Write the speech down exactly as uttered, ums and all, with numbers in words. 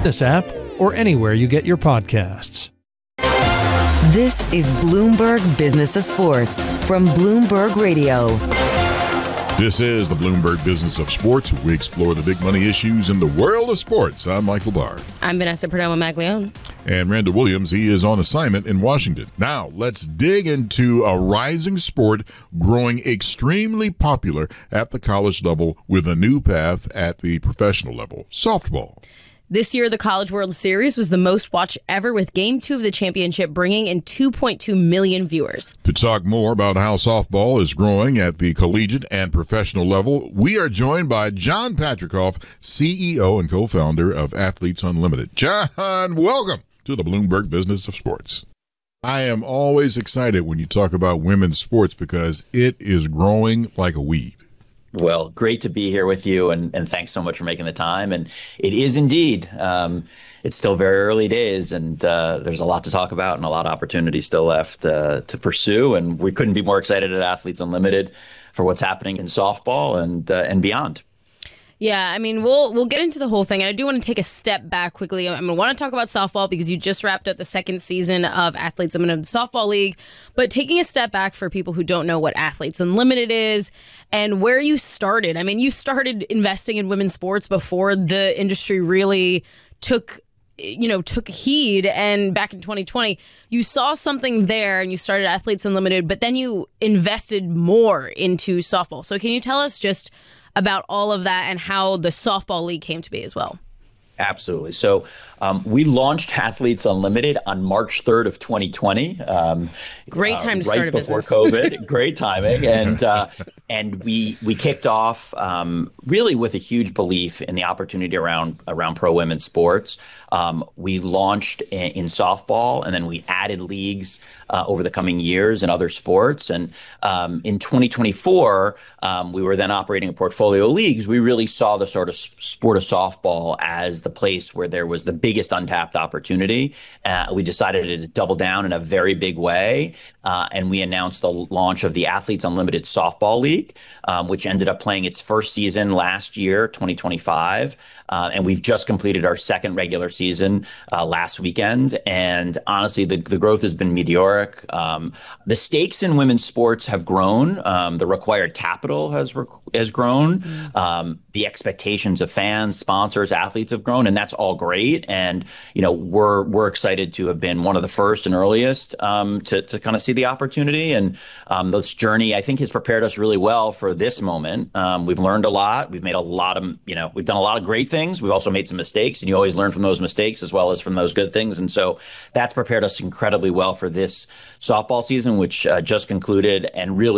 this app or anywhere you get your podcasts. This is Bloomberg Business of Sports from Bloomberg Radio. This is the Bloomberg Business of Sports. We explore the big money issues in the world of sports. I'm Michael Barr. I'm Vanessa Perdomo-Maglione. And Randall Williams, he is on assignment in Washington. Now, let's dig into a rising sport growing extremely popular at the college level with a new path at the professional level, softball. This year, the College World Series was the most watched ever, with Game two of the championship bringing in two point two million viewers. To talk more about how softball is growing at the collegiate and professional level, we are joined by John Patricof, C E O and co-founder of Athletes Unlimited. John, welcome to the Bloomberg Business of Sports. I am always excited when you talk about women's sports because it is growing like a weed. Well, great to be here with you, and, and thanks so much for making the time. And it is indeed. Um, it's still very early days, and uh, there's a lot to talk about and a lot of opportunities still left uh, to pursue. And we couldn't be more excited at Athletes Unlimited for what's happening in softball and uh, and beyond. Yeah, I mean, we'll we'll get into the whole thing. And I do want to take a step back quickly. I'm going to want to talk about softball because you just wrapped up the second season of Athletes Unlimited Softball League. But taking a step back for people who don't know what Athletes Unlimited is and where you started. I mean, you started investing in women's sports before the industry really took you know, took heed. And back in twenty twenty, you saw something there and you started Athletes Unlimited, but then you invested more into softball. So can you tell us just about all of that and how the softball league came to be as well? Absolutely. So um, we launched Athletes Unlimited on March third of twenty twenty. Um, Great time uh, to right start a before business. COVID. Great timing. And uh, and we we kicked off um, really with a huge belief in the opportunity around around pro women's sports. Um, we launched in, in softball, and then we added leagues uh, over the coming years in other sports. And um, in twenty twenty-four, um, we were then operating a portfolio of leagues. We really saw the sort of sport of softball as the place where there was the biggest untapped opportunity. Uh, we decided to double down in a very big way, uh, and we announced the launch of the Athletes Unlimited Softball League, um, which ended up playing its first season last year, twenty twenty-five, uh, and we've just completed our second regular season uh, last weekend. And honestly, the, the growth has been meteoric. Um, the stakes in women's sports have grown. Um, the required capital has rec- has grown. Mm. Um, the expectations of fans, sponsors, athletes have grown, and that's all great. And you know, we're we're excited to have been one of the first and earliest um, to to kind of see the opportunity. And um, this journey, I think, has prepared us really well for this moment. Um, we've learned a lot. We've made a lot of, you know, we've done a lot of great things. We've also made some mistakes, and you always learn from those mistakes as well as from those good things. And so that's prepared us incredibly well for this softball season, which uh, just concluded, and really